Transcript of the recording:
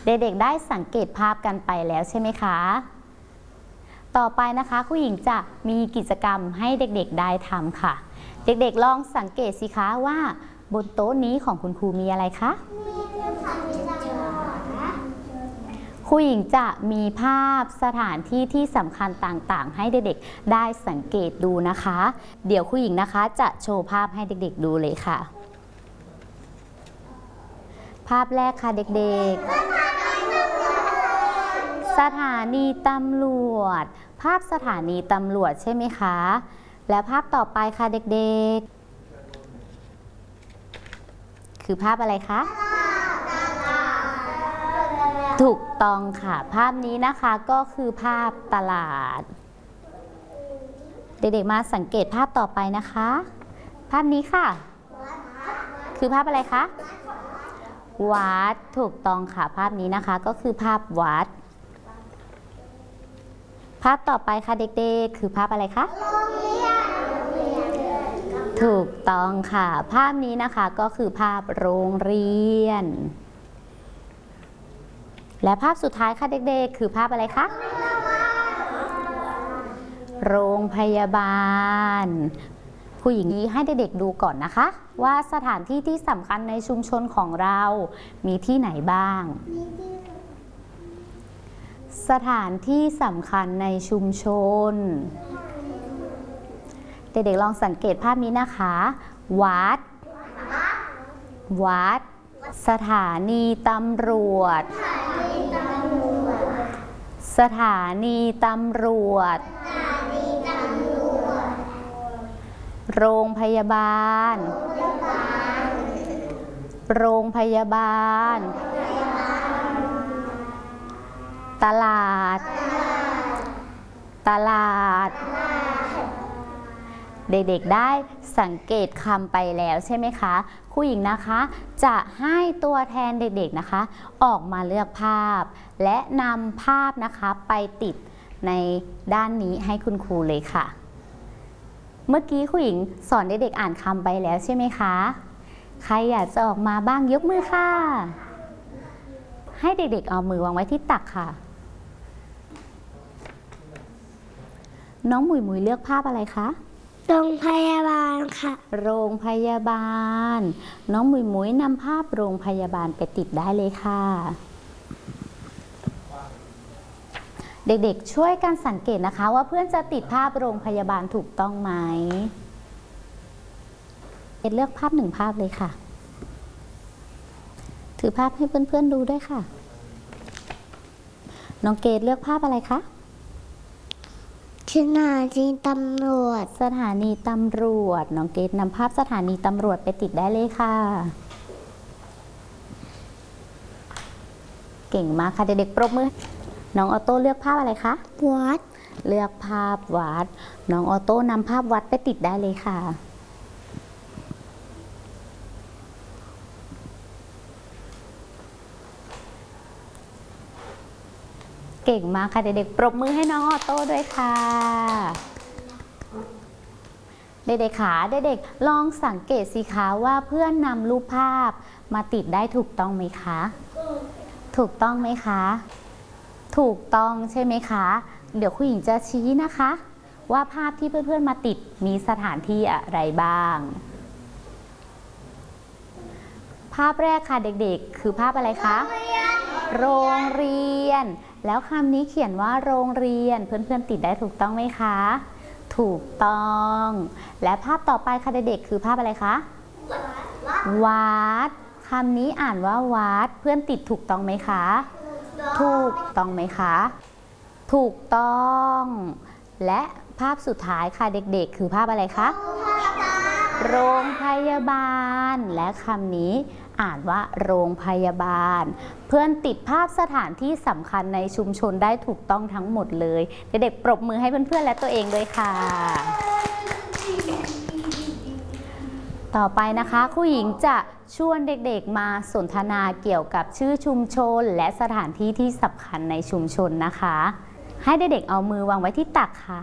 เด็กๆได้สังเกตภาพกันไปแล้วใช่ไหมคะต่อไปนะคะครูหญิงจะมีกิจกรรมให้เด็กๆได้ทำค่ะเด็กๆลองสังเกตสิคะว่าบนโต๊ะนี้ของคุณครูมีอะไรคะครูหญิงจะมีภาพสถานที่ที่สำคัญต่างๆให้เด็กๆได้สังเกตดูนะคะเดี๋ยวครูหญิงนะคะจะโชว์ภาพให้เด็กๆดูเลยค่ะภาพแรกค่ะเด็กๆสถานีตำรวจภาพสถานีตำรวจใช่ไหมคะและภาพต่อไปค่ะเด็กๆคือภาพอะไรคะถูกต้องค่ะภาพนี้นะคะก็คือภาพตลาดเด็กๆมาสังเกตภาพต่อไปนะคะภาพนี้ค่ะคือภาพอะไรคะวัดถูกต้องค่ะภาพนี้นะคะก็คือภาพวัดภาพต่อไปค่ะเด็กๆคือภาพอะไรคะถูกต้องค่ะภาพนี้นะคะก็คือภาพโรงเรียนและภาพสุดท้ายค่ะเด็กๆคือภาพอะไรคะโรงพยาบาลผู้หญิงนี้ให้เด็กๆดูก่อนนะคะว่าสถานที่ที่สำคัญในชุมชนของเรามีที่ไหนบ้างสถานที่สำคัญในชุมชนเด็กๆลองสังเกตภาพนี้นะคะวัดสถานีตำรวจสถานีตำรวจโรงพยาบาลโรงพยาบาลตลาดเด็กๆได้สังเกตคำไปแล้วใช่ไหมคะครูหญิงนะคะจะให้ตัวแทนเด็กๆนะคะออกมาเลือกภาพและนำภาพนะคะไปติดในด้านนี้ให้คุณครูเลยค่ะเมื่อกี้ครูหญิงสอนเด็กๆอ่านคำไปแล้วใช่ไหมคะใครอยากจะออกมาบ้างยกมือค่ะให้เด็กๆเอามือวางไว้ที่ตักค่ะน้องหมุยเลือกภาพอะไรคะโรงพยาบาลค่ะโรงพยาบาลน้องหมุยนำภาพโรงพยาบาลไปติดได้เลยค่ะเด็กๆช่วยกันสังเกตนะคะว่าเพื่อนจะติดภาพโรงพยาบาลถูกต้องไหมเลือกภาพหนึ่งภาพเลยค่ะถือภาพให้เพื่อนๆดูด้วยค่ะน้องเกดเลือกภาพอะไรคะสถานีตำรวจสถานีตำรวจน้องเกดนำภาพสถานีตำรวจไปติดได้เลยค่ะเก่งมากค่ะเด็กๆปรบมือน้องออโต้เลือกภาพอะไรคะวัดเลือกภาพวัดน้องออโต้นำภาพวัดไปติดได้เลยค่ะเก่งมากค่ะเด็กๆปรบมือให้น้องออโต้ด้วยค่ะเด็กๆขาเด็กๆลองสังเกตสิคะว่าเพื่อนนำรูปภาพมาติดได้ถูกต้องไหมคะถูกต้องไหมคะถูกต้องใช่ไหมคะเดี๋ยวคุณหญิงจะชี้นะคะว่าภาพที่เพื่อนๆมาติดมีสถานที่อะไรบ้างภาพแรกค่ะเด็กๆคือภาพอะไรคะโรงเรียนแล้วคำนี้เขียนว่าโรงเรียนเพื่อนๆติดได้ถูกต้องไหมคะถูกต้องและภาพต่อไปค่ะเด็กๆคือภาพอะไรคะวัดคำนี้อ่านว่าวัดเพื่อนติดถูกต้องไหมคะถูกต้องไหมคะถูกต้องและภาพสุดท้ายค่ะเด็กๆคือภาพอะไรคะโรงพยาบาลและคำนี้อ่านว่าโรงพยาบาลเพื่อนติดภาพสถานที่สำคัญในชุมชนได้ถูกต้องทั้งหมดเลยเด็กๆปรบมือให้เพื่อนๆและตัวเองด้วยค่ะต่อไปนะคะครูหญิงจะชวนเด็กๆมาสนทนาเกี่ยวกับชื่อชุมชนและสถานที่ที่สำคัญในชุมชนนะคะให้เด็กๆเอามือวางไว้ที่ตักค่ะ